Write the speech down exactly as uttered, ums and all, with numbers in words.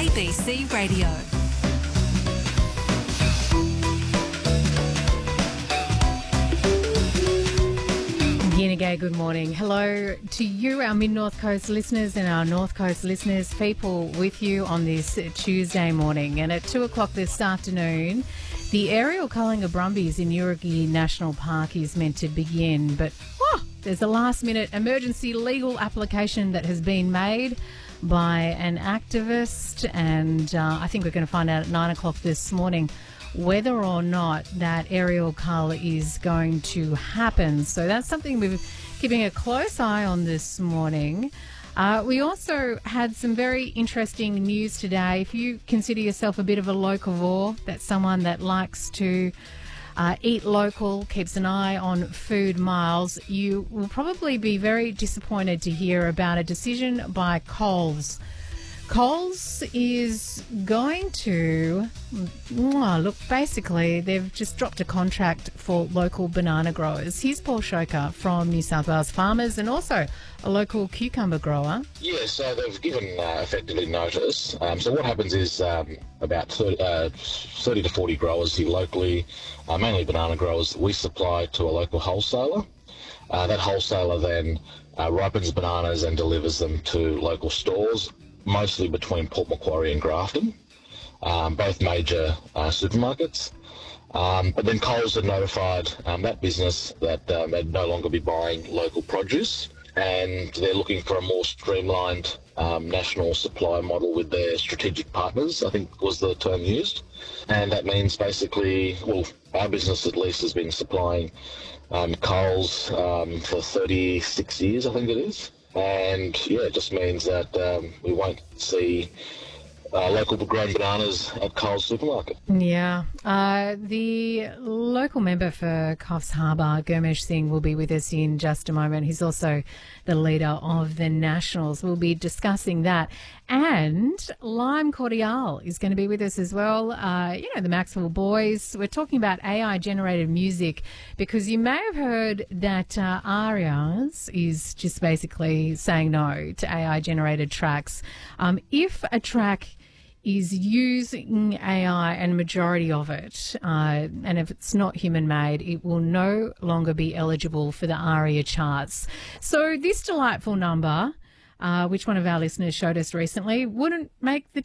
A B C Radio. Yinagay, good morning. Hello to you, our Mid-North Coast listeners and our North Coast listeners, people with you on this Tuesday morning. And at two o'clock this afternoon, the aerial culling of brumbies in Urrugi National Park is meant to begin. But oh, there's a last-minute emergency legal application that has been made by an activist, and uh, I think we're going to find out at nine o'clock this morning whether or not that aerial cull is going to happen. So that's something we're keeping a close eye on this morning. Uh, we also had some very interesting news today. If you consider yourself a bit of a locavore, that's someone that likes to uh, eat local, keeps an eye on food miles, you will probably be very disappointed to hear about a decision by Coles. Coles is going to, oh, look, basically they've just dropped a contract for local banana growers. Here's Paul Shoker from New South Wales Farmers and also a local cucumber grower. Yeah, so they've given uh, effectively notice. Um, so what happens is um, about thirty, uh, thirty to forty growers here locally, uh, mainly banana growers, we supply to a local wholesaler. Uh, that wholesaler then uh, ripens bananas and delivers them to local stores, mostly between Port Macquarie and Grafton, um, both major uh, supermarkets. Um, but then Coles had notified um, that business that um, they'd no longer be buying local produce, and they're looking for a more streamlined um, national supply model with their strategic partners, I think was the term used. And that means basically, well, our business at least has been supplying um, Coles um, for thirty-six years, I think it is. And, yeah, it just means that um, we won't see uh, local grown bananas at Coles supermarket. Yeah. Uh, the local member for Coffs Harbour, Gurmesh Singh, will be with us in just a moment. He's also the leader of the Nationals. We'll be discussing that. And Lime Cordial is going to be with us as well. Uh, you know, the Maxwell Boys. We're talking about A I-generated music because you may have heard that uh, Arias is just basically saying no to A I-generated tracks. Um, if a track is using A I and majority of it, uh, and if it's not human-made, it will no longer be eligible for the ARIA charts. So this delightful number, Uh, which one of our listeners showed us recently, wouldn't make the